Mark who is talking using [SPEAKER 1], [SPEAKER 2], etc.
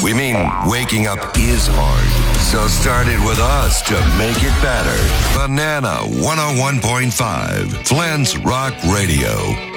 [SPEAKER 1] We mean waking up is hard. So start it with us to make it better. Banana 101.5, Flint's Rock Radio.